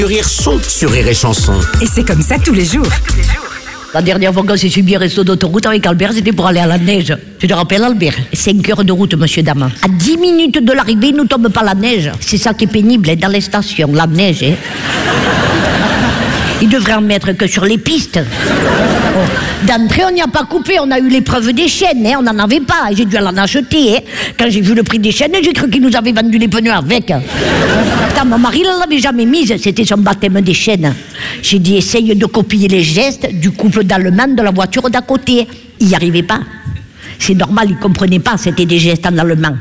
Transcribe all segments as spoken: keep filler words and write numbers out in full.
Rire son sur Rire et Chanson. Et c'est comme ça tous les jours. La dernière fois qu'on s'est subi un resto d'autoroute avec Albert, c'était pour aller à la neige. Tu te rappelles, Albert? cinq heures de route, monsieur, dame. À dix minutes de l'arrivée, il ne nous tombe pas la neige. C'est ça qui est pénible, hein, dans les stations, la neige. Hein. Il devrait en mettre que sur les pistes. Oh. D'entrée, on n'y a pas coupé, on a eu l'épreuve des chaînes, hein. On n'en avait pas, j'ai dû en acheter. Hein. Quand j'ai vu le prix des chaînes, j'ai cru qu'ils nous avaient vendu les pneus avec. Putain, mon mari ne l'avait jamais mise, c'était son baptême des chaînes. J'ai dit, essaye de copier les gestes du couple d'Allemands de la voiture d'à côté. Il n'y arrivait pas. C'est normal, il ne comprenait pas, c'était des gestes en allemand.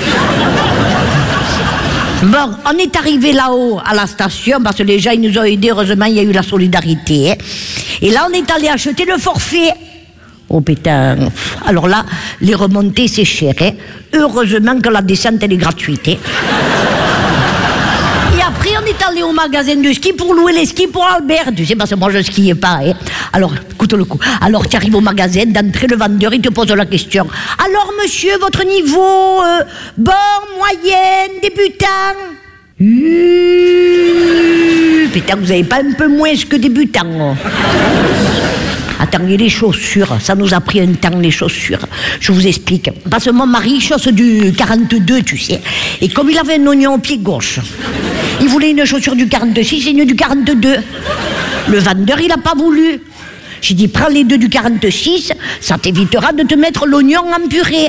Bon, on est arrivé là-haut à la station parce que les gens ils nous ont aidés, heureusement il y a eu la solidarité. Hein. Et là on est allé acheter le forfait. Oh putain, alors là, les remontées c'est cher. Hein. Heureusement que la descente elle est gratuite. Hein. Et après on est allé au magasin de ski pour louer les skis pour Albert. Tu sais parce que moi je skiais pas. Hein. Alors, écoute le coup. Alors tu arrives au magasin, d'entrée le vendeur il te pose la question. Alors monsieur, votre niveau, euh, bon, moyenne, débutant? Mmh, putain, vous avez pas un peu moins que débutant? Oh. Attends, et les chaussures, ça nous a pris un temps, les chaussures. Je vous explique. Parce que mon mari chausse du quarante-deux, tu sais. Et comme il avait un oignon au pied gauche, il voulait une chaussure du quarante-six et une du quarante-deux. Le vendeur, il n'a pas voulu. J'ai dit, prends les deux du quarante-six, ça t'évitera de te mettre l'oignon en purée.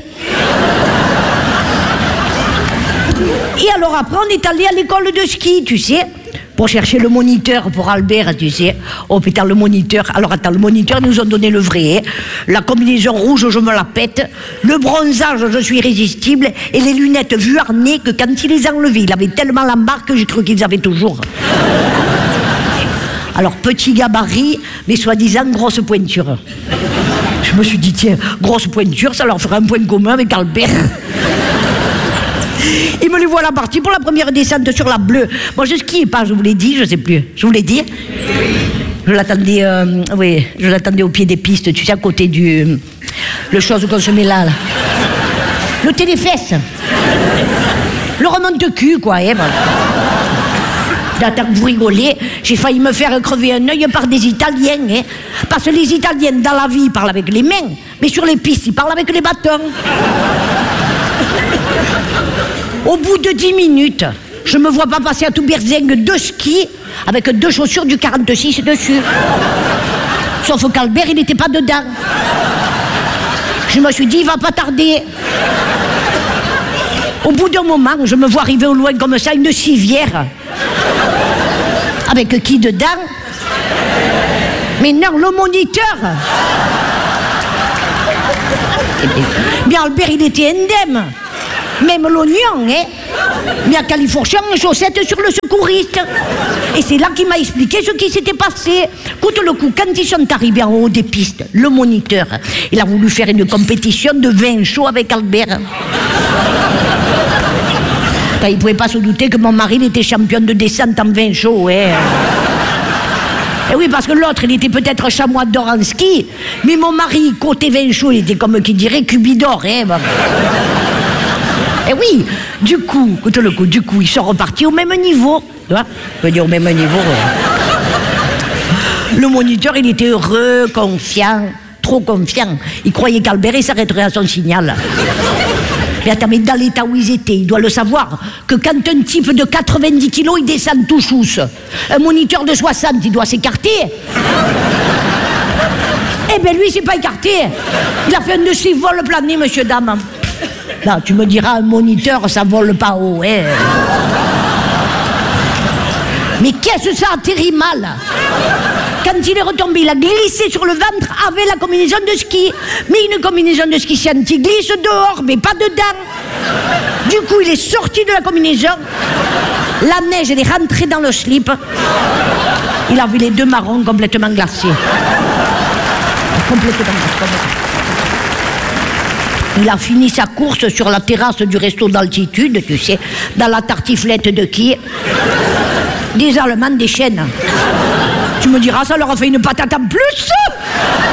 Et alors après, on est allé à l'école de ski, tu sais, pour chercher le moniteur pour Albert, tu sais. Oh putain, le moniteur. Alors attends, le moniteur nous ont donné le vrai. Hein. La combinaison rouge, je me la pète. Le bronzage, je suis irrésistible. Et les lunettes vuarnées que quand il les a enlevées, il avait tellement l'embarque que j'ai cru qu'ils avaient toujours. Alors, petit gabarit, mais soi-disant grosse pointure. Je me suis dit, tiens, grosse pointure, ça leur fera un point commun avec Albert. Et me les voilà partis pour la première descente sur la bleue. Moi, je skiais pas, je vous l'ai dit, je sais plus. Je vous l'ai dit. Je l'attendais, euh, oui, je l'attendais au pied des pistes, tu sais, à côté du... Le chose qu'on se met là, là. Le téléfesse. Le remonte-cul, quoi, hein, voilà. D'attendre que vous rigolez, j'ai failli me faire crever un œil par des Italiens. Hein. Parce que les Italiens, dans la vie, ils parlent avec les mains, mais sur les pistes, ils parlent avec les bâtons. Au bout de dix minutes, je me vois pas passer à tout berzingue deux skis avec deux chaussures du quarante-six dessus. Sauf qu'Albert, il n'était pas dedans. Je me suis dit, il va pas tarder. Au bout d'un moment, je me vois arriver au loin comme ça, une civière. Avec qui dedans? Mais non, le moniteur. Mais Albert, il était indemne. Même l'oignon, hein. Mais à Califourchon, chaussette sur le secouriste. Et c'est là qu'il m'a expliqué ce qui s'était passé. Écoute le coup, quand ils sont arrivés en haut des pistes, le moniteur, il a voulu faire une compétition de vin chaud avec Albert. Il ne pouvait pas se douter que mon mari il était champion de descente en vin chaud. Hein. Et oui, parce que l'autre, il était peut-être chamois d'or en ski, mais mon mari, côté vin chaud, il était comme qui dirait cubidor. Hein. Et oui, du coup, écoute le coup, du coup, ils sont repartis au même niveau. Tu vois, je veux dire au même niveau. Ouais. Le moniteur, il était heureux, confiant, trop confiant. Il croyait qu'Albert, il s'arrêterait à son signal. Mais attends, mais dans l'état où ils étaient, il doit le savoir, que quand un type de quatre-vingt-dix kilos, il descend tout chousse, un moniteur de soixante, il doit s'écarter. Eh bien, lui, il s'est pas écarté. Il a fait un de ses vols planés, monsieur, dame. Là, tu me diras, un moniteur, ça vole pas haut, hein. Mais qu'est-ce que ça atterrit mal? Quand il est retombé, il a glissé sur le ventre avec la combinaison de ski. Mais une combinaison de ski si anti-glisse dehors, mais pas dedans. Du coup, il est sorti de la combinaison. La neige, elle est rentrée dans le slip. Il a vu les deux marrons complètement glacés. Complètement glacés. Il a fini sa course sur la terrasse du resto d'altitude, tu sais, dans la tartiflette de qui? Des Allemands des chaînes. Tu me diras, ça leur a fait une patate en plus.